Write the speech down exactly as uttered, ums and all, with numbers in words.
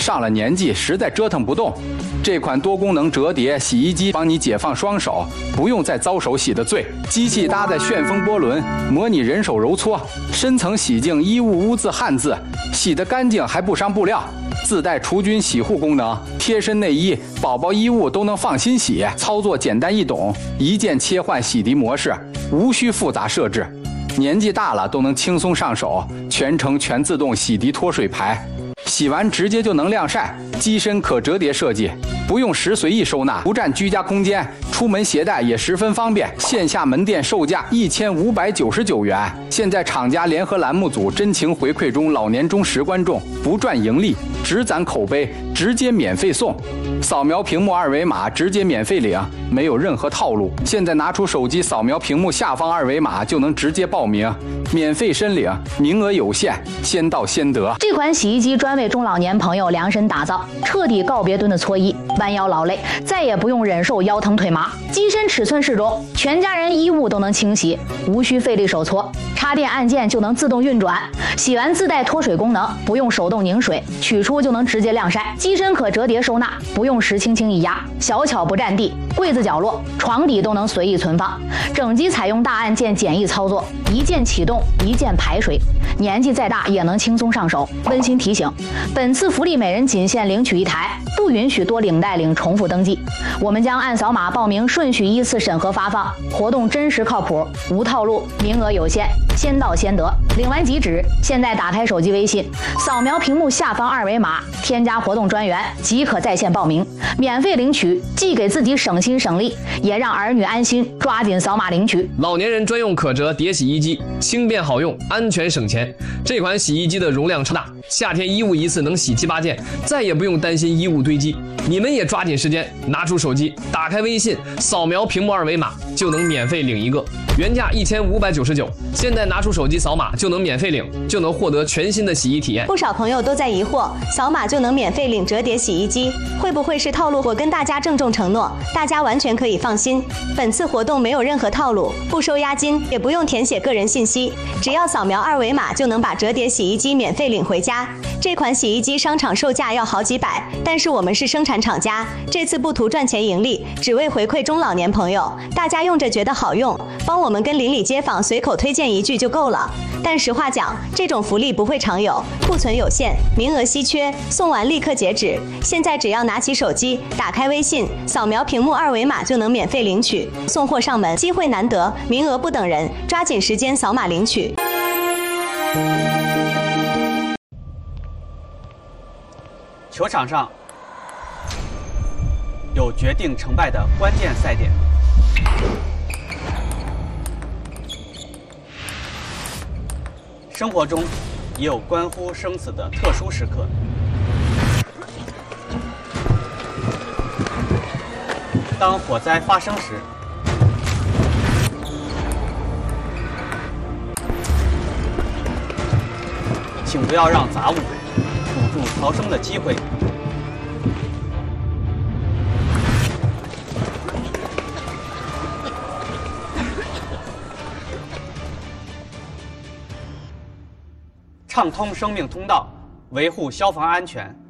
上了年纪实在折腾不动。这款多功能折叠洗衣机帮你解放双手，不用再遭手洗的罪。机器搭载旋风波轮，模拟人手揉搓，深层洗净衣物污渍汗渍，洗得干净还不伤布料。自带除菌洗护功能，贴身内衣、宝宝衣物都能放心洗，操作简单易懂，一键切换洗涤模式，无需复杂设置。年纪大了都能轻松上手，全程全自动洗涤脱水排。洗完直接就能晾晒，机身可折叠设计，不用时随意收纳，不占居家空间，出门携带也十分方便。线下门店售价一千五百九十九元，现在厂家联合栏目组真情回馈中老年忠实观众，不赚盈利，只攒口碑，直接免费送。扫描屏幕二维码直接免费领，没有任何套路。现在拿出手机扫描屏幕下方二维码就能直接报名，免费申领，名额有限，先到先得。 这款洗衣机专为中老年朋友量身打造，彻底告别蹲的搓衣、弯腰劳累，再也不用忍受腰疼腿麻。机身尺寸适中，全家人衣物都能清洗，无需费力手搓，插电按键就能自动运转。洗完自带脱水功能，不用手动拧水，取出就能直接晾晒。机身可折叠收纳，不用时轻轻一压，小巧不占地，柜子角落、床底都能随意存放。整机采用大按键简易操作，一键启动，一键排水，年纪再大也能轻松上手。温馨提醒，本次福利每人仅限领取一台，不允许多领带领重复登记。我们将按扫码报名顺序依次审核发放，活动真实靠谱，无套路，名额有限，先到先得。领完即止，现在打开手机微信，扫描屏幕下方二维码，添加活动专员即可在线报名，免费领取，既给自己省心省力，也让儿女安心，抓紧扫码领取。 老年人专用可折叠洗衣机，轻便好用，安全省钱。这款洗衣机的容量超大，夏天衣物一次能洗七八件，再也不用担心衣物堆积。你们也抓紧时间，拿出手机，打开微信，扫描屏幕二维码，就能免费领一个。原价一千五百九十九，现在拿出手机扫码就能免费领，就能获得全新的洗衣体验。 不少朋友都在疑惑，扫码就能免费领折叠洗衣机，会不会是套路？我跟大家郑重承诺，大家完全可以放心，本次活动没有任何套路，不收押金，也不用填写个人信息，只要扫描二维码就能把折叠洗衣机免费领回家。这款洗衣机商场售价要好几百，但是我们是生产厂家，这次不图赚钱盈利，只为回馈中老年朋友，大家用着觉得好用，帮我们跟邻里街坊随口推荐一句就够了。但实话讲，这种福利不会常有，库存有限，名额稀缺，送完立刻截止。现在只要拿起手机，打开微信，扫描屏幕二维码就能免费领取，送货上门，机会难得，名额不等人，抓紧时间扫码领取。 球场上有决定成败的关键赛点，生活中也有关乎生死的特殊时刻。当火灾发生时，请不要让杂物堵住逃生的机会。畅通生命通道，维护消防安全，